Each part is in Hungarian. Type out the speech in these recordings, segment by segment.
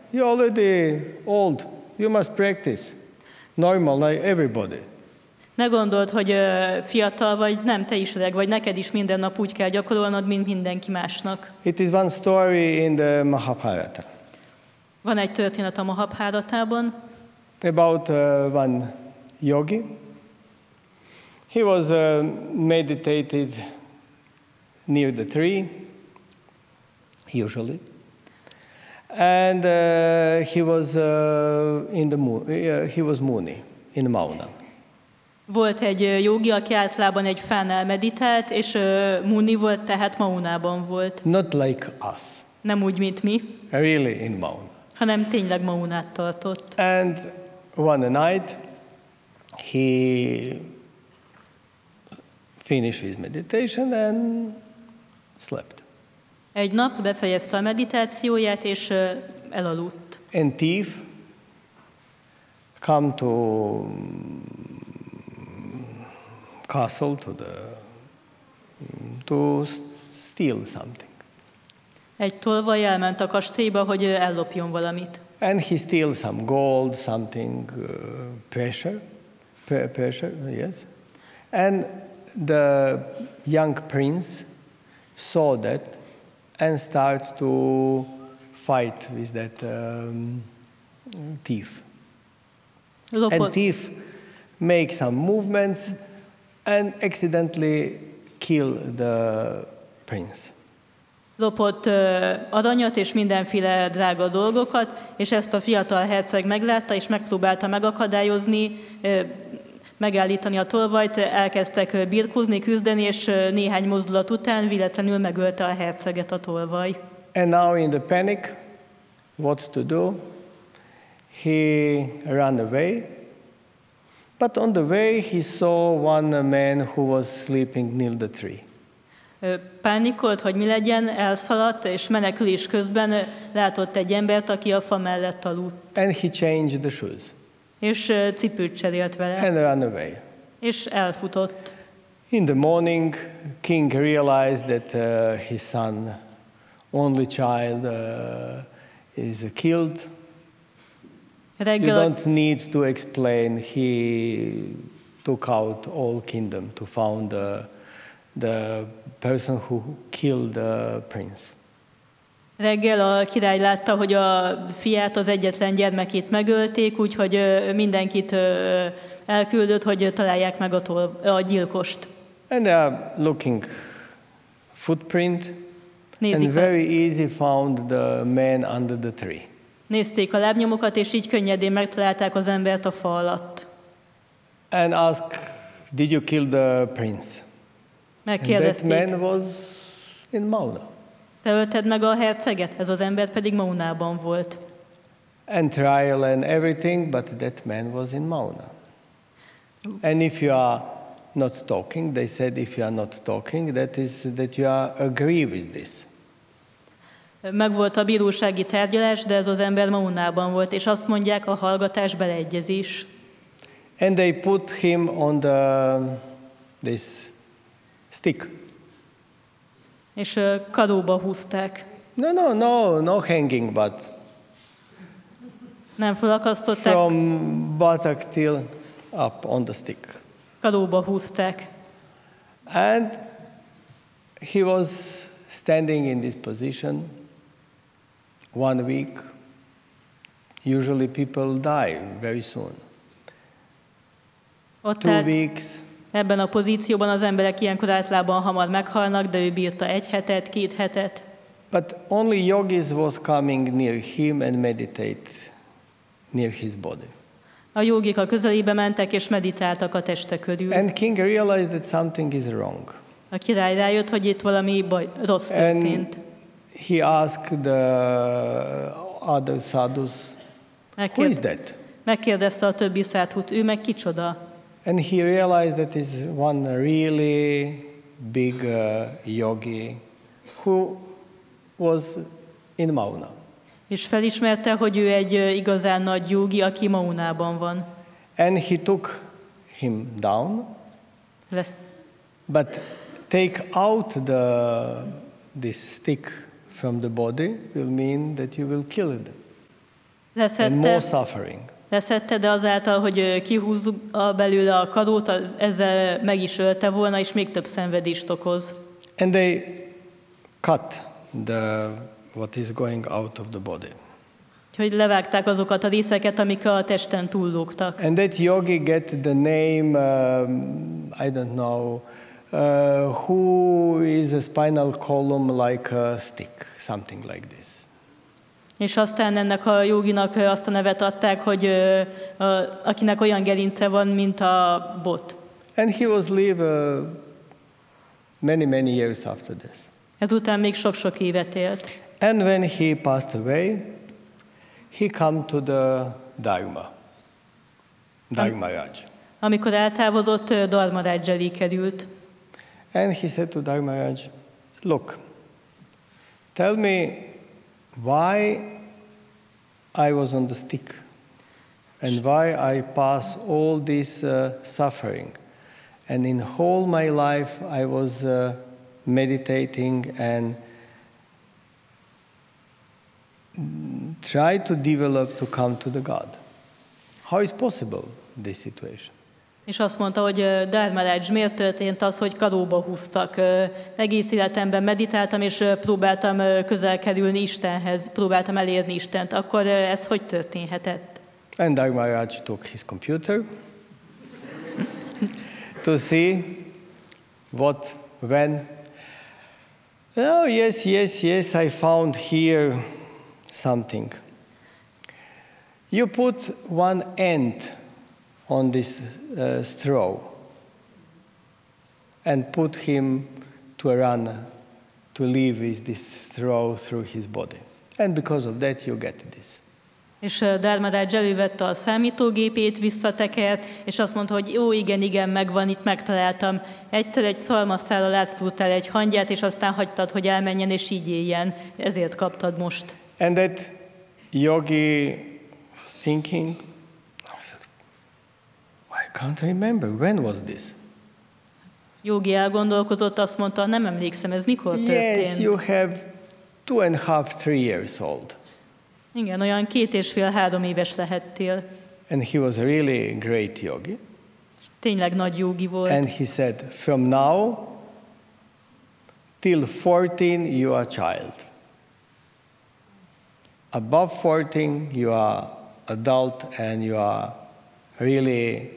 You're already old. You must practice. Normal, like everybody. Ne gondold, hogy fiatal vagy, nem, te is öreg vagy, neked is minden nap úgy kell gyakorolnod, mint mindenki másnak. It is one story in the Mahabharata. Van egy történet a Mahabharatában. About one yogi. He was meditated near the tree, usually, and he was he was Muni in Mauna. Volt egy jogi, aki általában egy fánál meditált, és Muni volt, tehát Maunában volt. Not like us. Nem úgy, mint mi. Really in Mauna. Hanem tényleg Maunát tartott. And one night he finished his meditation and slept. Egy nap befejezte a meditációját, és elaludt. And thief come to castle to steal something. Egy tolvaj elment a kastélyba, hogy ellopjon valamit. And he steals some gold, something pressure, yes. And the young prince saw that and starts to fight with that thief. And thief makes some movements and accidentally kill the prince. Lopott aranyat és mindenféle drága dolgokat, és ezt a fiatal herceg meglátta, és megpróbálta megakadályozni, megállítani a tolvajt, elkezdtek birkózni, küzdeni, és néhány mozdulat után véletlenül megölte a herceget a tolvaj. And now in the panic, what to do? He ran away, but on the way he saw one man who was sleeping near the tree. Pánikolt, hogy mi legyen, elszaladt, és menekülés közben látott egy embert, aki a fa mellett aludt. And he changed the shoes. És cipőt cserélt vele. And ran away. És elfutott. In the morning, king realized that his son, only child, is killed. You don't need to explain. He took out all kingdom to found the person who killed the prince. Reggel a király látta, hogy a fiát, az egyetlen gyermekét megölték, úgyhogy mindenkit elküldött, hogy találják meg a gyilkost. And they are looking footprint, and very easy found the man under the tree. Nézték a lábnyomokat, és így könnyedén megtalálták az embert a fa alatt. And asked, did you kill the prince? Megkérdezték. And that man was in Mauna. Te ölted meg a herceget? Ez az ember pedig Maunában volt. And trial and everything, but that man was in Mauna. And if you are not talking, they said if you are not talking, that is that you are agree with this. Megvolt a bírósági tárgyalás, de ez az ember Maunában volt, és azt mondják, a hallgatás beleegyezés. And they put him on this stick. És karóba húzták. No hanging, but nem felakasztották. From buttock till up on the stick. Karóba húzták. And he was standing in this position 1 week. Usually people die very soon. 2 weeks. Ebben a pozícióban az emberek ilyenkor általában hamar meghalnak, de ő bírta 1 hetet, 2 hetet. But only yogis was coming near him and meditate near his body. A jogik a közelébe mentek és meditáltak a teste körül. And king realized that something is wrong. A király rájött, hogy itt valami rossz történt. And he asked the other sadhus, who is that? Megkérdezte a többi szádhut, ő meg kicsoda? And he realized that is one really big yogi who was in Mauna. És felismerte, hogy ő egy igazán nagy jogi, aki Maunában van. And he took him down. But take out this stick from the body will mean that you will kill them. and more suffering. Leszedte, de azáltal, hogy kihúzzuk belőle a kadót, ezzel meg is ölte volna, és még több szenvedést okoz. And they cut what is going out of the body. Hogy levágták azokat a részeket, amik a testen túllógtak. And that yogi get the name, I don't know, who is a spinal column like a stick, something like this. És aztán ennek a joginak azt a nevet adták, hogy akinek olyan gerince van, mint a bot. And he was live many years after this. Ezután még sok-sok évet élt. And when he passed away, he come to the Dharmaraj. Amikor eltávozott, Dharmaraj elé került. And he said to Dharmaraj, look, tell me why I was on the stick and why I pass all this suffering. And in whole my life I was meditating and try to develop to come to the God. How is possible this situation? És azt mondta, hogy Dharmaraj, miért történt az, hogy kadóba húztak? Egész életemben meditáltam, és próbáltam közel kerülni Istenhez, próbáltam elérni Istent. Akkor ez hogy történhetett? And Dharmaraj took his computer to see what, when. Oh, yes, I found here something. You put one end on this straw and put him to run, to live with this straw through his body. And because of that you get this. És Dharmaraj elővette a számítógépét, visszatekert, és azt mondta, hogy jó, igen, megvan, itt megtaláltam. Egyszer egy szalmaszállal átszúrtál egy hangyát, és aztán hagytad, hogy elmenjen, és így éljen. Ezért kaptad most. And that yogi was thinking, I said, I can't remember, when was this? Jogi elgondolkozott, azt mondta, nem emlékszem, ez mikor történt? Yes, you have 2.5-3 years old. Igen, olyan 2,5-3 éves lehettél. And he was really great yogi. Tényleg nagy jogi volt. And he said, from now till 14 you are a child. Above 14 you are adult and you are really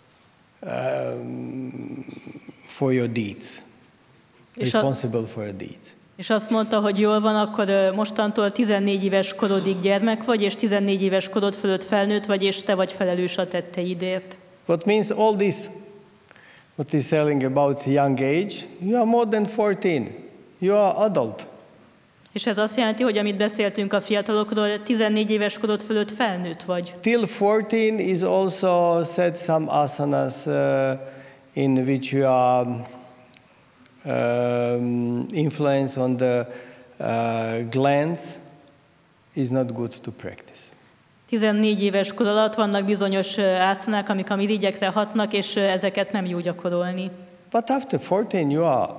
for your deeds. Responsible for your deeds. És azt mondta, hogy jól van, akkor mostantól 14 éves korodig gyermek vagy, és 14 éves korod fölött felnőtt vagy, és te vagy felelős a tetteidért. What means all this, what is telling about young age, you are more than 14, you are adult. És ez azt jelenti, hogy amit beszéltünk a fiatalokról, 14 éves korod fölött felnőtt vagy. Till 14 is also said some asanas in which you are influence on the glands is not good to practice. 14 éves kor alatt vannak bizonyos ászanák, amik a mirigyekre hatnak, és ezeket nem jó gyakorolni. But after 14 you are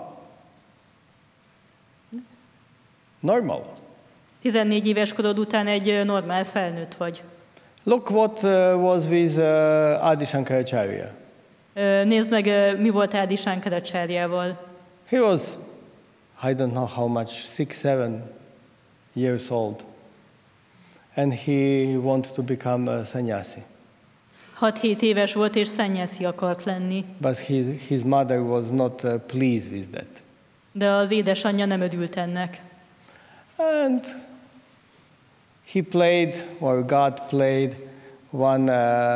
normal. 14 éves korod után egy normál felnőtt vagy. Look what was with Adi Shankaracharya. Nézd meg, mi volt Adi Shankaracharjával. He was, I don't know how much, 6-7 years old. And he wanted to become a sannyasi. 6-7 éves volt, és sannyasi akart lenni. But his mother was not pleased with that. De az édesanyja nem örült ennek. And he played, or God played, one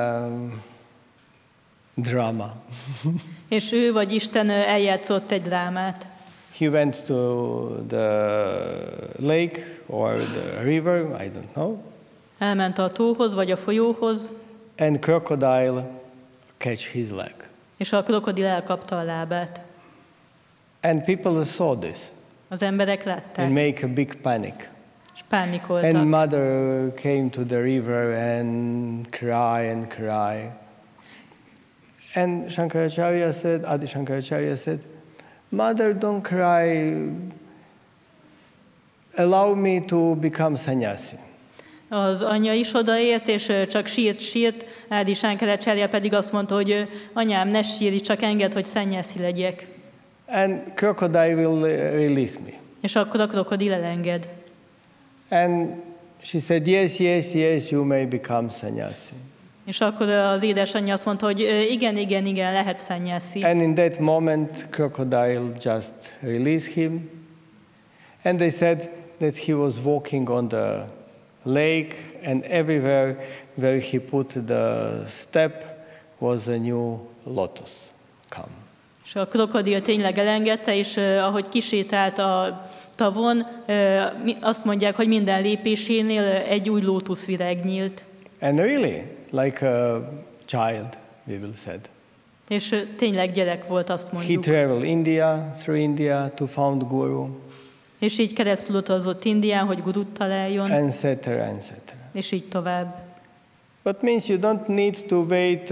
drama. És ő vagy Isten eljátszott egy drámát. He went to the lake or the river, I don't know. Elment a tóhoz vagy a folyóhoz. And crocodile catch his leg. És a krokodil elkapta a lábát. And people saw this. Az emberek látták. And make a big panic. És pánikoltak. And mother came to the river and cry. And Shankaracharya said, Adi Shankaracharya said, Mother, don't cry. Allow me to become sannyasi. Az anyja is odaért, és csak sírt, Adi Shankaracharya pedig azt mondta, hogy anyám, ne sírj, csak engedd, hogy szennyeszi legyek. And crocodile will release me. És akkor a krokodil elenged. And she said, yes, you may become sannyasi. És akkor az édesanyja azt mondta, hogy igen, lehet szennyeszi. And in that moment, crocodile just released him. And they said that he was walking on the lake, and everywhere where he put the step was a new lotus come. És a krokodil tényleg elengedte, és ahogy kisétált a tavon, azt mondják, hogy minden lépésénél egy új lótuszvirág nyílt. And really, like a child, we will said. És tényleg gyerek volt, azt mondjuk. He traveled through India to found Guru. És így keresztül utazott Indián, hogy gurut találjon. Etc. És így tovább. What means you don't need to wait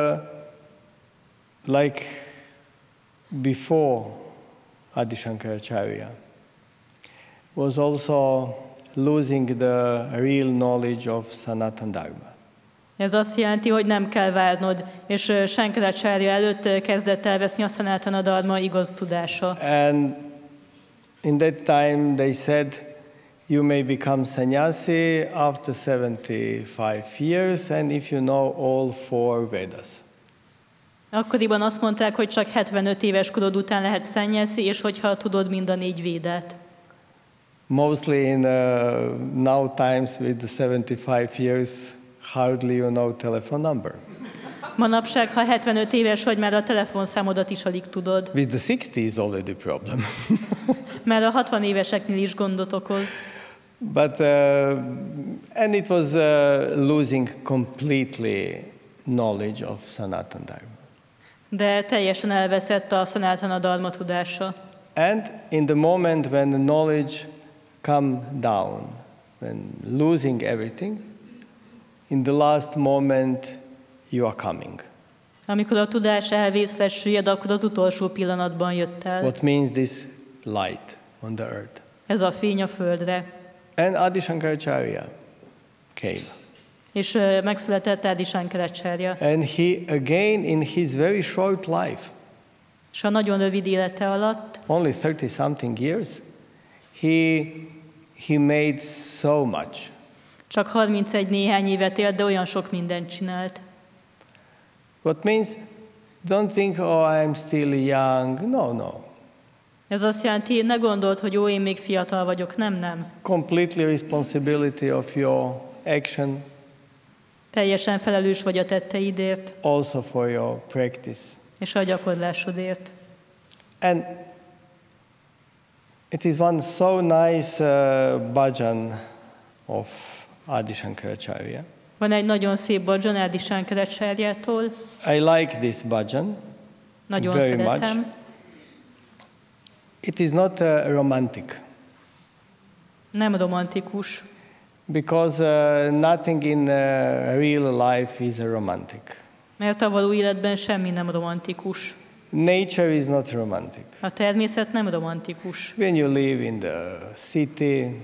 like before Adi Shankaracharya was also losing the real knowledge of Sanatana Dharma. Ez azt jelenti, hogy nem kell várnod, és Shankaracharya előtt kezdett elveszni a Sanatana Dharma igaz tudása. And in that time they said, you may become sannyasi after 75 years, and if you know all 4 Vedas. Akkoriban azt mondták, hogy csak 75 éves korod után lehet sannyasi, és hogyha tudod mind a 4 védát. Mostly in now times with the 75 years, hardly you know telephone number. Manapság, ha 75 éves vagy, már a telefonszámodat is alig tudod. With the 60 is already problem. Mert a 60 éveseknél is gondot okoz. But and it was losing completely knowledge of Sanatana Dharma. De teljesen elveszett a Sanatana Dharma tudása. And in the moment when the knowledge come down, when losing everything, in the last moment you are coming. Amikor a tudás elvész, süllyed, akkor az utolsó pillanatban jött el. What means this light on the earth? Ez a fény a földre. And Adi Shankaracharya came. És megszületett Adi Shankaracharya. And he again in his very short life, és a nagyon rövid élete alatt, only 30 something years, he made so much. Csak 31 néhány évet élt, de olyan sok mindent csinált. What means, don't think, oh, I'm still young. No. Ez azt jelenti, ne gondold, hogy én még fiatal vagyok. Nem. Completely responsibility of your action. Teljesen felelős vagy a tetteidért. Also for your practice. És a gyakorlásodért. And it is one so nice bhajan of Adi Shankaracharya. Van egy nagyon szép bhajan Adi Shankaracharyától. I like this bhajan nagyon very szeretem. much. It is not romantic. Nem romantikus. Because nothing in real life is romantic. Mert a való életben semmi nem romantikus. Nature is not romantic. A természet nem romantikus. When you live in the city,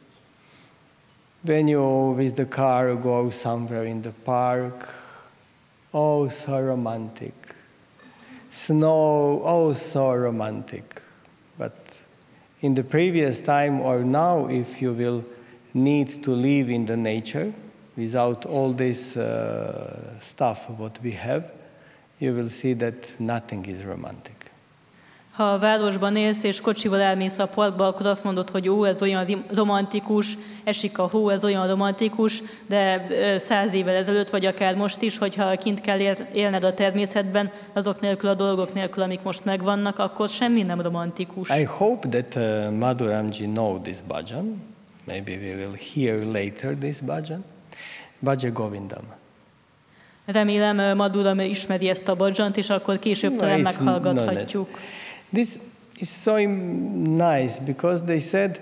when you with the car go somewhere in the park, oh, so romantic. Snow, oh, so romantic. But in the previous time or now, if you will need to live in the nature without all this stuff what we have, you will see that nothing is romantic. Ha a városban élsz és kocsival elmész a parkba, akkor azt mondod, hogy ez olyan romantikus, esik a hó, ez olyan romantikus, de 100 évvel ezelőtt, vagy akár most is, hogyha kint kell élned a természetben, azok nélkül a dolgok nélkül, amik most megvannak, akkor semmi nem romantikus. I hope that Madhuramji know this bhajan. Maybe we will hear later this bhajan. Bhaja Govindam. Remélem Madhuram ismeri ezt a bhajant, és akkor később talán meghallgathatjuk. This is so nice because they said,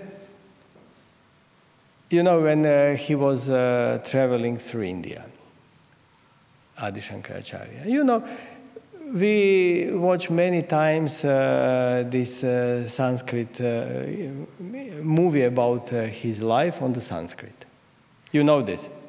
you know, when he was traveling through India, Adi Shankaracharya, you know, we watch many times this Sanskrit movie about his life on the Sanskrit. You know this.